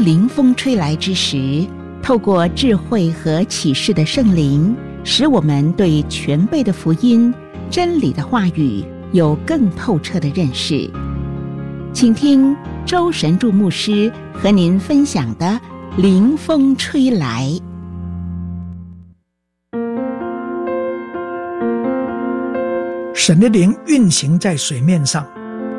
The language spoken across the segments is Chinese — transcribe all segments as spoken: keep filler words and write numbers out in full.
灵风吹来之时，透过智慧和启示的圣灵，使我们对全备的福音、真理的话语有更透彻的认识。请听周神助牧师和您分享的灵风吹来。 神的灵运行在水面上，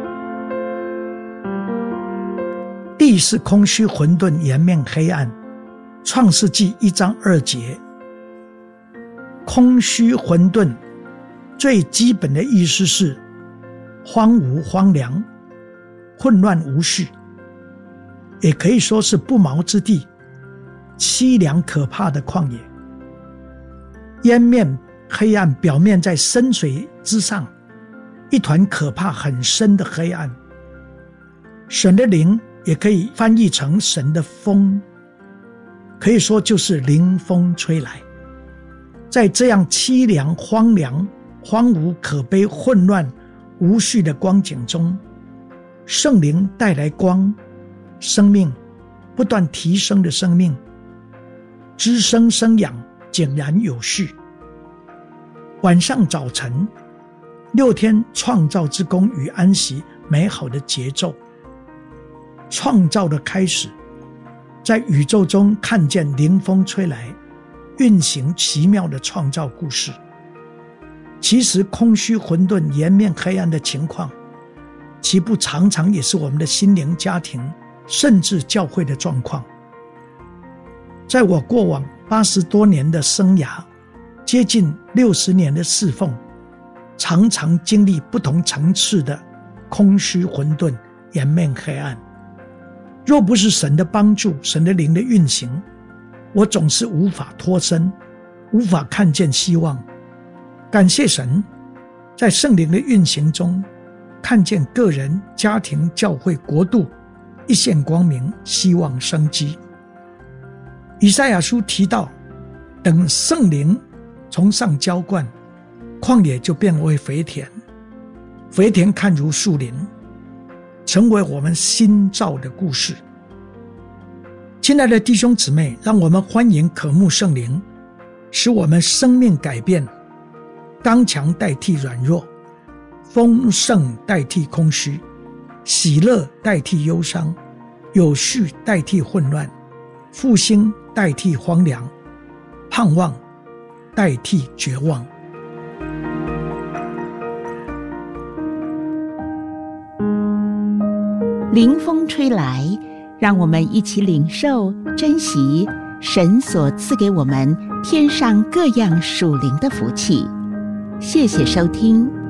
地是空虚混沌，颜面黑暗。创世纪一章二节，空虚混沌最基本的意思是荒芜荒凉，混乱无序，也可以说是不毛之地，凄凉可怕的旷野。烟面黑暗表面在深水之上，一团可怕很深的黑暗。神的灵也可以翻译成神的风，可以说就是灵风吹来。在这样凄凉荒凉荒芜可悲混乱无序的光景中，圣灵带来光，生命不断提升的生命，滋生生养，井然有序。晚上早晨，六天创造之功与安息美好的节奏。创造的开始，在宇宙中看见灵风吹来，运行奇妙的创造故事。其实空虚混沌颜面黑暗的情况，其不常常也是我们的心灵家庭甚至教会的状况。在我过往八十多年的生涯，接近六十年的侍奉，常常经历不同层次的空虚混沌颜面黑暗。若不是神的帮助，神的灵的运行，我总是无法脱身，无法看见希望。感谢神，在圣灵的运行中，看见个人、家庭、教会、国度一线光明，希望生机。以赛亚书提到，等圣灵从上浇灌，旷野就变为肥田，肥田看如树林，成为我们新造的故事。亲爱的弟兄姊妹，让我们欢迎渴慕圣灵，使我们生命改变，刚强代替软弱，丰盛代替空虚，喜乐代替忧伤，有序代替混乱，复兴代替荒凉，盼望代替绝望。 灵风吹来，让我们一起领受珍惜神所赐给我们天上各样属灵的福气。谢谢收听。